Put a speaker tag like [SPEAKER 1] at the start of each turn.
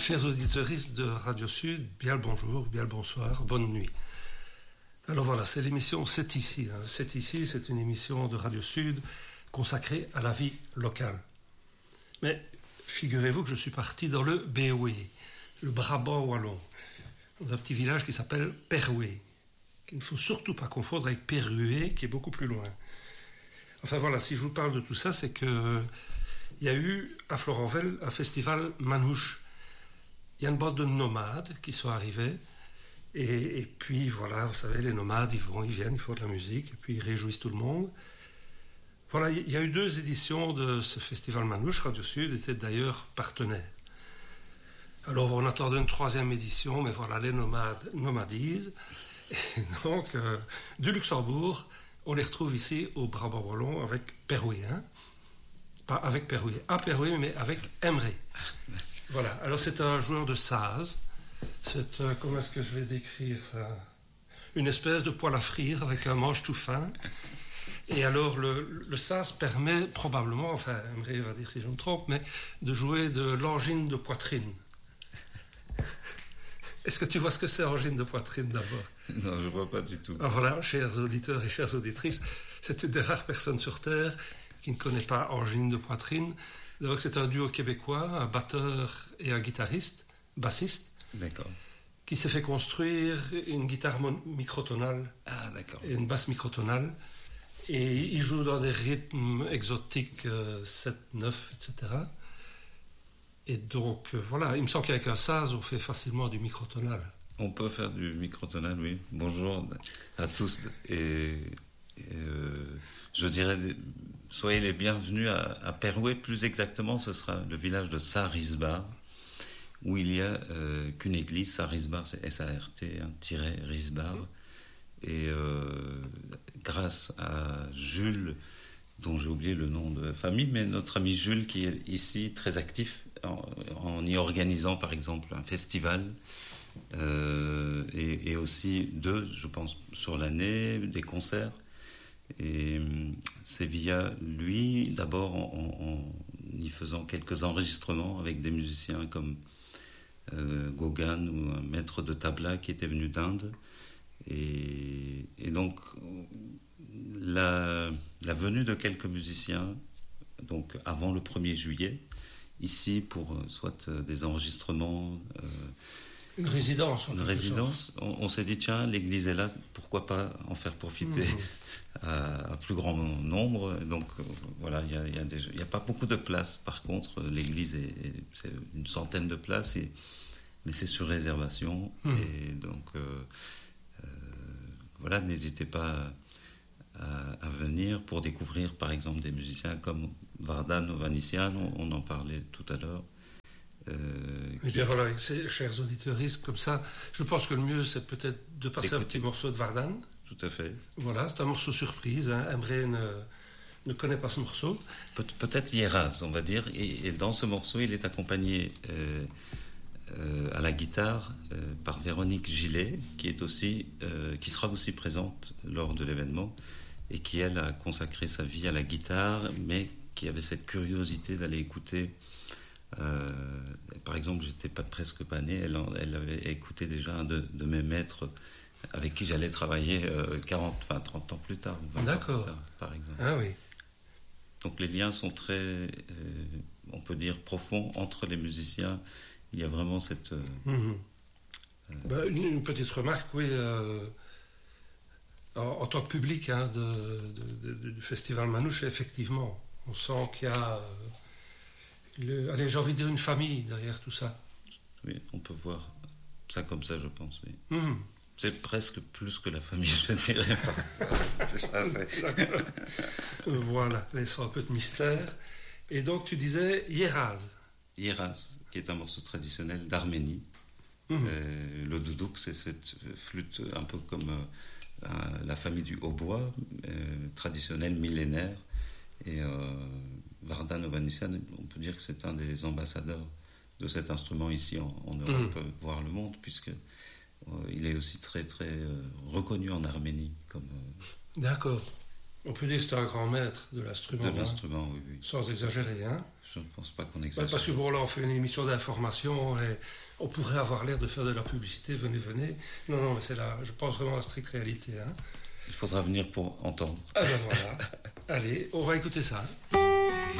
[SPEAKER 1] Chers auditeurs de Radio Sud, bien le bonjour, bien le bonsoir, bonne nuit. Alors voilà, c'est l'émission C'est ici. C'est ici, c'est une émission de Radio Sud consacrée à la vie locale. Mais figurez-vous que je suis parti dans le Béoué, le Brabant wallon, dans un petit village qui s'appelle Peroué, qu'il ne faut surtout pas confondre avec Perrué, qui est beaucoup plus loin. Enfin voilà, si je vous parle de tout ça, c'est que il y a eu à Florenvel un festival manouche. Il y a une bande de nomades qui sont arrivés. Et puis voilà, vous savez, les nomades, ils viennent, ils font de la musique, et puis ils réjouissent tout le monde. Voilà, il y a eu 2 éditions de ce festival manouche. Radio Sud était d'ailleurs partenaire. Alors on attendait une 3e édition, mais voilà, les nomades nomadisent. Et donc, du Luxembourg, on les retrouve ici au Brabant wallon avec Peroué, hein. Pas avec Peroué, à Peroué, mais avec Emre. Voilà, alors c'est un joueur de saz. C'est, comment est-ce que je vais décrire ça? Une espèce de poêle à frire avec un manche tout fin. Et alors le saz permet probablement, enfin Emre va dire si je me trompe, mais de jouer de l'angine de poitrine. Est-ce que tu vois ce que c'est angine de poitrine d'abord?
[SPEAKER 2] Non, je ne vois pas du tout.
[SPEAKER 1] Alors voilà, chers auditeurs et chères auditrices, c'est une des rares personnes sur Terre qui ne connaît pas angine de poitrine. Donc c'est un duo québécois, un batteur et un guitariste, bassiste.
[SPEAKER 2] D'accord.
[SPEAKER 1] Qui s'est fait construire une guitare microtonale.
[SPEAKER 2] Ah, d'accord.
[SPEAKER 1] Et une basse microtonale. Et il joue dans des rythmes exotiques, 7, 9, etc. Et donc, voilà, il me semble qu'avec un saz, on fait facilement du microtonal.
[SPEAKER 2] On peut faire du microtonal, oui. Bonjour à tous. Et je dirais, soyez les bienvenus à Peroué. Plus exactement, ce sera le village de Sarisbar, où il y a qu'une église. Sarisbar, c'est S-A-R-T, Risbar. Et grâce à Jules, dont j'ai oublié le nom de famille, mais notre ami Jules qui est ici très actif en y organisant par exemple un festival et aussi 2, je pense, sur l'année, des concerts. Et c'est via lui, d'abord en y faisant quelques enregistrements avec des musiciens comme Gauguin ou un maître de tabla qui était venu d'Inde. Et donc la venue de quelques musiciens donc avant le 1er juillet ici pour soit des enregistrements,
[SPEAKER 1] une résidence,
[SPEAKER 2] on s'est dit tiens, l'église est là, pourquoi pas en faire profiter à plus grand nombre. Donc voilà, il y a pas beaucoup de places. Par contre, l'église c'est une centaine de places, mais c'est sur réservation. Et donc voilà, n'hésitez pas à venir pour découvrir par exemple des musiciens comme Vardan Ovanessian, on en parlait tout à l'heure.
[SPEAKER 1] Et bien voilà, avec ces chers auditeurs, comme ça, je pense que le mieux c'est peut-être de passer un petit morceau de Vardan.
[SPEAKER 2] Tout à fait.
[SPEAKER 1] Voilà, c'est un morceau surprise, hein. Emre ne connaît pas ce morceau.
[SPEAKER 2] Peut-être Yeraz, on va dire, et dans ce morceau il est accompagné à la guitare par Véronique Gillet, qui sera aussi présente lors de l'événement et qui, elle, a consacré sa vie à la guitare, mais qui avait cette curiosité d'aller écouter. Par exemple, j'étais presque pas né, elle avait écouté déjà un de mes maîtres avec qui j'allais travailler 30 ans plus tard, 20
[SPEAKER 1] D'accord.
[SPEAKER 2] ans plus tard, par exemple.
[SPEAKER 1] Ah oui.
[SPEAKER 2] Donc les liens sont très, on peut dire, profonds entre les musiciens. Il y a vraiment cette...
[SPEAKER 1] une petite remarque, oui. En tant que public du Festival Manouche, effectivement, on sent qu'il y a... allez, j'ai envie de dire une famille derrière tout ça.
[SPEAKER 2] Oui, on peut voir ça comme ça, je pense, oui. C'est presque plus que la famille, je dirais pas.
[SPEAKER 1] Voilà, laissons un peu de mystère. Et donc, tu disais Yeraz.
[SPEAKER 2] Yeraz, qui est un morceau traditionnel d'Arménie. Le doudouk, c'est cette flûte un peu comme la famille du hautbois, traditionnelle, millénaire. Et Vardan Ovanessian, on peut dire que c'est un des ambassadeurs de cet instrument ici en Europe, voire le monde, puisque il est aussi très très reconnu en Arménie.
[SPEAKER 1] D'accord. On peut dire que c'est un grand maître de l'instrument.
[SPEAKER 2] De l'instrument, oui, oui.
[SPEAKER 1] Sans exagérer, hein.
[SPEAKER 2] Je ne pense pas qu'on exagère.
[SPEAKER 1] Parce que bon, là, on fait une émission d'information et on pourrait avoir l'air de faire de la publicité, venez, venez. Non, mais c'est là, je pense vraiment à la stricte réalité, hein.
[SPEAKER 2] Il faudra venir pour entendre.
[SPEAKER 1] Ah ben voilà. Allez, on va écouter ça. Hein.